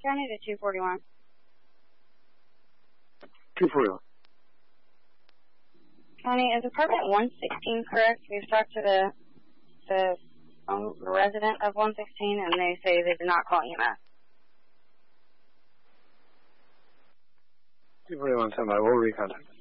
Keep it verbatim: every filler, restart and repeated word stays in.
County to two forty-one. two forty-one. County, is apartment one sixteen correct? We've talked to the, the um, resident of one sixteen, and they say they did not call E M S. two forty-one, standby. We'll recontact.